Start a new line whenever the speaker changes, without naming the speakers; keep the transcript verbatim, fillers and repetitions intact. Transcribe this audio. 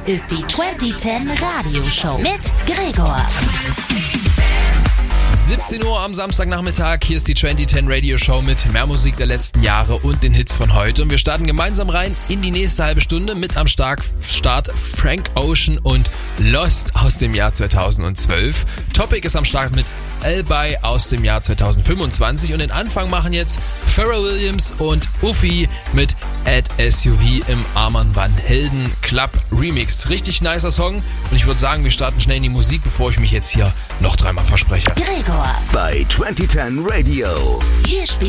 ist die zwanzig zehn Radioshow mit Gregor.
siebzehn Uhr am Samstagnachmittag, hier ist die zwanzig zehn Radio Show mit mehr Musik der letzten Jahre und den Hits von heute. Und wir starten gemeinsam rein in die nächste halbe Stunde mit am Start Frank Ocean und Lost aus dem Jahr zweitausendzwölf. Topic ist am Start mit Elbai aus dem Jahr zweitausendfünfundzwanzig und den Anfang machen jetzt Pharrell Williams und Uffy mit Add S U V im Arman van Helden Club Remix. Richtig nicer Song und ich würde sagen, wir starten schnell in die Musik, bevor ich mich jetzt hier noch dreimal verspreche.
Gregor
Bei zwanzig zehn Radio.
Hier spielt